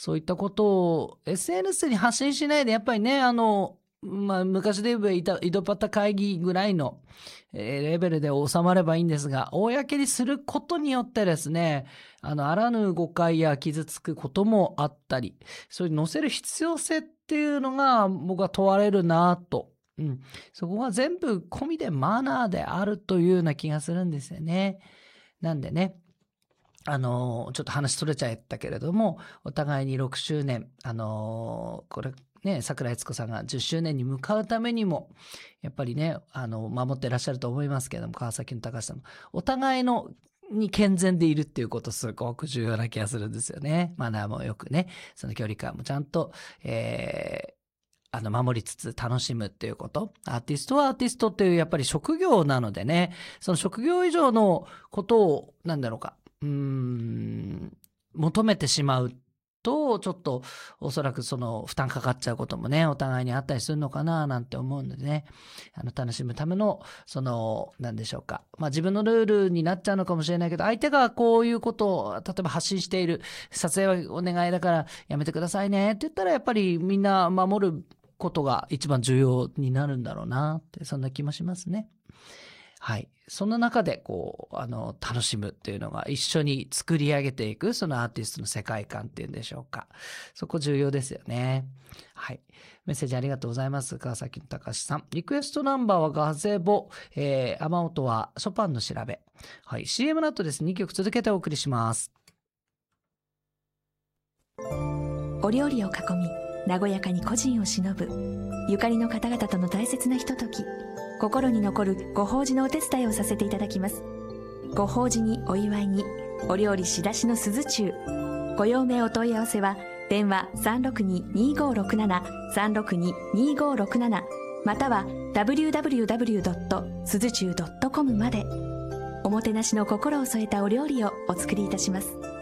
そういったことを SNS に発信しないで、やっぱりね、昔で言えば井戸端会議ぐらいのレベルで収まればいいんですが、公にすることによってですね、あらぬ誤解や傷つくこともあったり、そういう載せる必要性っていうのが僕は問われるなと。そこが全部込みでマナーであるというような気がするんですよね。なんでね、ちょっと話取れちゃったけれども、お互いに6周年、これね、桜井悦子さんが10周年に向かうためにも、やっぱりね、守ってらっしゃると思いますけれども、川崎の高橋さんも、お互いに健全でいるっていうことすごく重要な気がするんですよね。マナーもよくね、その距離感もちゃんと、守りつつ楽しむっていうこと。アーティストはアーティストっていうやっぱり職業なのでね、その職業以上のことを、求めてしまうと、ちょっとおそらくその負担かかっちゃうこともね、お互いにあったりするのかななんて思うのでね、楽しむための、自分のルールになっちゃうのかもしれないけど、相手がこういうことを、例えば発信している、撮影はお願いだからやめてくださいねって言ったら、やっぱりみんな守ることが一番重要になるんだろうなって、そんな気もしますね。はい。その中で、楽しむっていうのが一緒に作り上げていく、そのアーティストの世界観っていうんでしょうか。そこ重要ですよね。はい。メッセージありがとうございます。川崎の高橋さん。リクエストナンバーはガゼボ、雨音はショパンの調べ。はい。CM の後です。2曲続けてお送りします。 お料理を囲み、和やかに故人を偲ぶ。ゆかりの方々との大切なひととき。心に残るご法事のお手伝いをさせていただきます。ご法事にお祝いにお料理仕出しの鈴中。ご用命お問い合わせは電話 362-2567 または www. 鈴中 .com まで。おもてなしの心を添えたお料理をお作りいたします。